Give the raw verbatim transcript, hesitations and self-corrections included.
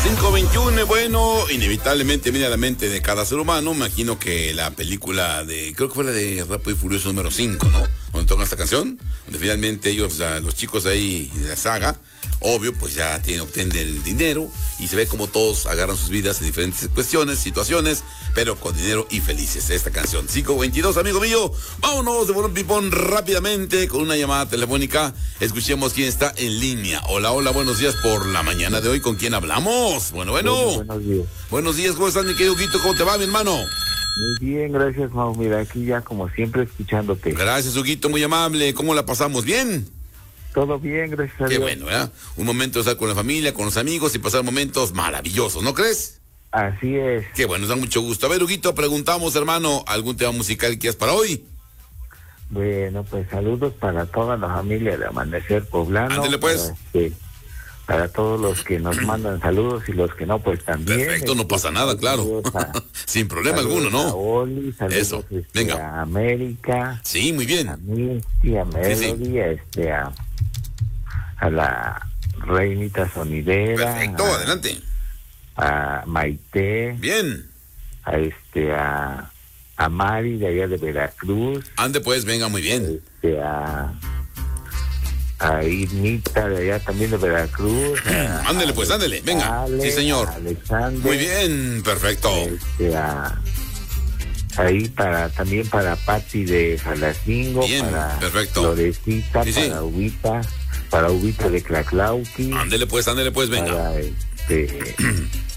cinco veintiuno, bueno, inevitablemente viene a la mente de cada ser humano. Imagino que la película de, creo que fue la de Rápido y Furioso número cinco, ¿no? Donde tocan esta canción, donde finalmente ellos, los chicos ahí de la saga, obvio, pues ya tienen, obtienen el dinero y se ve como todos agarran sus vidas en diferentes cuestiones, situaciones, pero con dinero y felices. Esta canción, cinco veintidós, amigo mío, vámonos de Bolón Pipón rápidamente con una llamada telefónica. Escuchemos quién está en línea. Hola, hola, buenos días por la mañana de hoy. ¿Con quién hablamos? Bueno, bueno. Bueno, buenos días. Buenos días, ¿cómo estás, mi querido Huguito? ¿Cómo te va, mi hermano? Muy bien, gracias, Mau. Mira, aquí ya como siempre escuchándote. Gracias, Huguito, muy amable. ¿Cómo la pasamos? ¿Bien? Todo bien, gracias a Qué Dios. bueno, ¿verdad? Un momento de estar con la familia, con los amigos y pasar momentos maravillosos, ¿no crees? Así es. Qué bueno, nos da mucho gusto. A ver, Huguito, preguntamos, hermano, ¿algún tema musical que quieras para hoy? Bueno, pues saludos para toda la familia de Amanecer Poblano. Ándele, pues. Para, este, para todos los que nos mandan saludos y los que no, pues también. Perfecto, no pasa nada, claro. A, sin problema alguno, ¿no? A Oli, saludos, Eso, este, venga. a América. Sí, muy bien. A Misty, a Melody, Sí, sí. a este, a, a la Reinita Sonidera. Perfecto, a, adelante. A Maite. Bien. A este, a, a Mari de allá de Veracruz. Ande pues, venga, muy bien. Este, a, a Irmita de allá también de Veracruz. A, Ándele pues, ándele, venga. Ale, Sí, señor. a Alexander. Muy bien, perfecto. Este, a, ahí para también para Pati de Jalacingo. Bien, para perfecto. Florecita, Sí, sí. para Ubita, para Ubita de Claclauqui. Ándele pues, ándele pues, venga. Para este